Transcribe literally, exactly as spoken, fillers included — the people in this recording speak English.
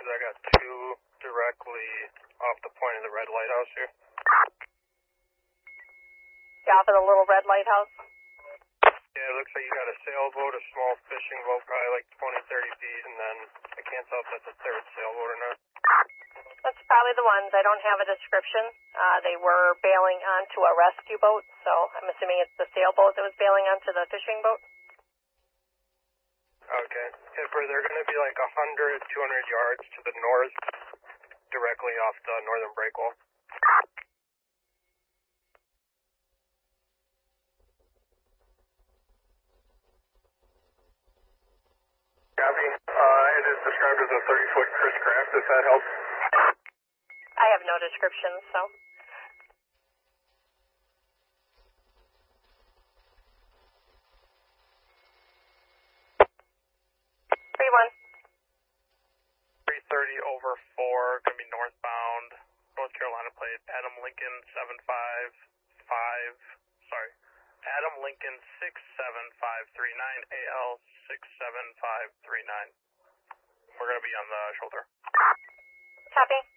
I got two directly off the point of the red lighthouse here. Yeah, off of the little red lighthouse? Yeah, it looks like you got a sailboat, a small fishing boat, probably like twenty, thirty feet, and then I can't tell if that's a third sailboat or not. That's probably the ones. I don't have a description. Uh, they were bailing onto a rescue boat, so I'm assuming it's the sailboat that was bailing onto the fishing boat. Okay. Hipper, they're going to be like one hundred, two hundred yards to the north, directly off the northern breakwall. Copy. Uh, it is described as a thirty-foot Chris Craft, if that helps. I have no description, so. three one. three thirty over four, going to be northbound, North Carolina plate, Adam Lincoln seven five five, sorry, Adam Lincoln six seven five three nine, A L six seven five three nine. We're going to be on the shoulder. Copy.